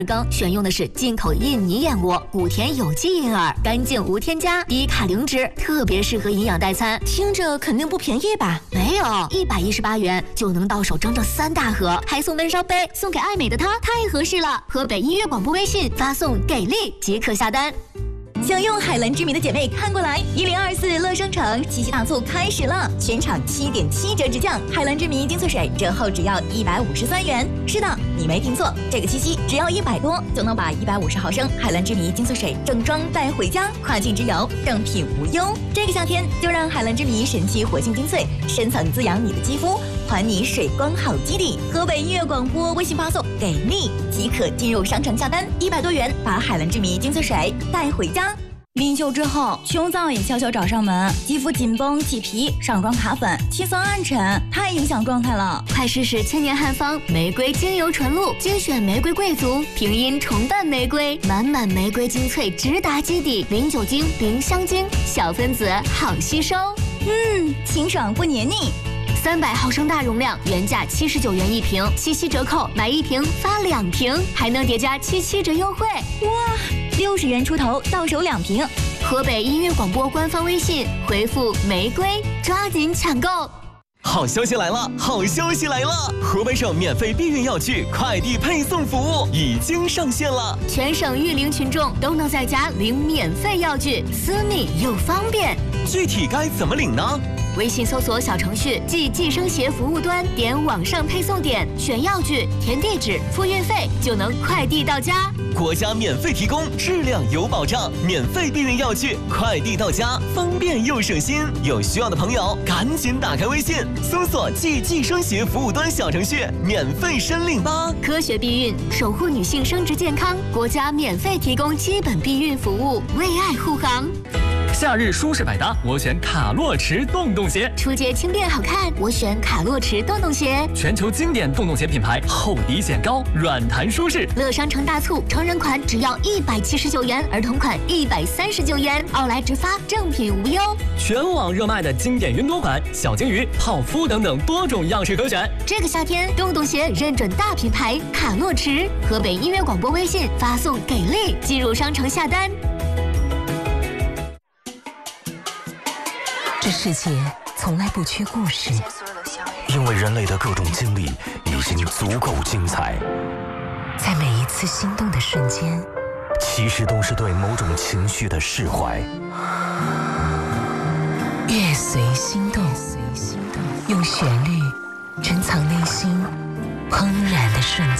缸选用的是进口印尼燕窝，谷田有机银耳，干净无添加，低卡零脂，特别适合营养代餐。 听着肯定不便宜吧？ 没有，118元就能到手整整3大盒，还送闷烧杯，送给爱美的她，太合适了。河北音乐广播微信发送“给力”即可下单。 想用海蓝之谜的姐妹看过来，1024乐商城七夕大促开始了，全场7.7折直降，海蓝之谜精粹水折后只要153元。是的，你没听错，这个七夕只要100多就能把150毫升海蓝之谜精粹水整装带回家，跨境直邮，正品无忧。这个夏天就让海蓝之谜神奇活性精粹深层滋养你的肌肤，还你水光好基底。河北音乐广播微信发送“给力”即可进入商城下单，100多元把海蓝之谜精粹水带回家。临秀之后，胸燥也悄悄找上门，肌肤紧绷起皮，上妆卡粉，气色暗沉，太影响状态了。 快试试千年汉方玫瑰精油纯露，精选玫瑰贵族，平阴重瓣玫瑰，满满玫瑰精粹直达基底，零酒精，零香精，小分子好吸收。 清爽不黏腻。 300毫升大容量，原价79元1瓶，七夕折扣买1瓶发2瓶，还能叠加77折优惠。 哇，60元出头到手2瓶。 河北音乐广播官方微信回复“玫瑰”，抓紧抢购。 好消息来了！好消息来了！河北省免费避孕药具快递配送服务已经上线了， 全省育龄群众都能在家领免费药具，私密又方便。 具体该怎么领呢？ 微信搜索小程序即计生协服务端，点网上配送点，选药具，填地址，付运费，就能快递到家。 国家免费提供，质量有保障，免费避孕药具快递到家，方便又省心。有需要的朋友赶紧打开微信，搜索即计生协服务端小程序，免费申领吧。 科学避孕，守护女性生殖健康，国家免费提供基本避孕服务，为爱护航。 夏日舒适百搭，我选卡洛驰洞洞鞋。 出街轻便好看，我选卡洛驰洞洞鞋。 全球经典洞洞鞋品牌，厚底显高，软弹舒适。 乐商城大促，成人款只要179元，儿童款139元，奥莱直发，正品无忧。 全网热卖的经典云朵款、小金鱼、泡芙等等多种样式可选。 这个夏天，洞洞鞋认准大品牌卡洛驰。河北音乐广播微信发送“给力”进入商城下单。 这世界从来不缺故事， 因为人类的各种经历已经足够精彩。 在每一次心动的瞬间， 其实都是对某种情绪的释怀。 乐随心动，用旋律珍藏内心怦然的瞬间。